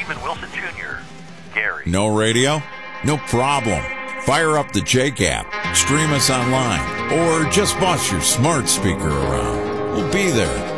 Benjamin Wilson Jr., Gary. No radio? No problem. Fire up the Jake app, stream us online, or just boss your smart speaker around. We'll be there.